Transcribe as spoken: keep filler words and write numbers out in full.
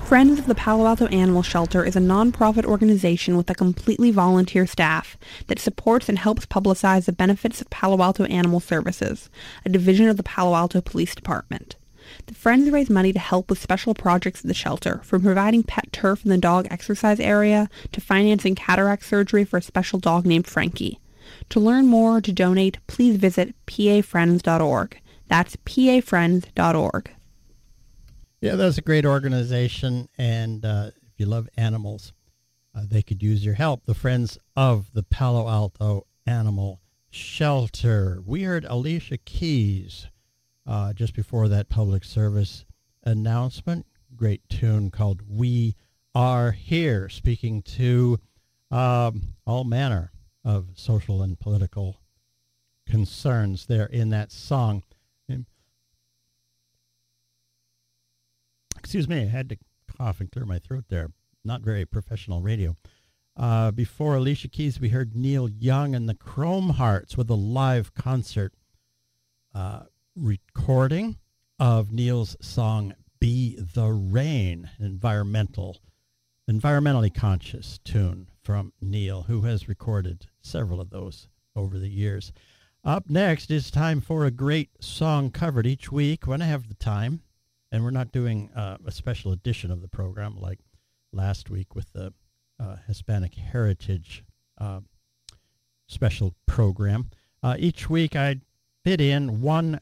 Friends of the Palo Alto Animal Shelter is a nonprofit organization with a completely volunteer staff that supports and helps publicize the benefits of Palo Alto Animal Services, a division of the Palo Alto Police Department. The Friends raise money to help with special projects at the shelter, from providing pet turf in the dog exercise area to financing cataract surgery for a special dog named Frankie. To learn more or to donate, please visit p a friends dot org. That's p a friends dot org. Yeah, that's a great organization, and uh, if you love animals, uh, they could use your help. The Friends of the Palo Alto Animal Shelter. We heard Alicia Keys uh, just before that public service announcement. Great tune called We Are Here, speaking to um, all manner of social and political concerns there in that song. Excuse me, I had to cough and clear my throat there. Not very professional radio. Uh, before Alicia Keys, we heard Neil Young and the Chrome Hearts with a live concert uh, recording of Neil's song Be the Rain, environmental, environmentally conscious tune from Neil, who has recorded several of those over the years. Up next, it's time for a great song covered each week when I have the time. And we're not doing uh, a special edition of the program like last week with the uh, Hispanic Heritage uh, special program. Uh, each week I fit in one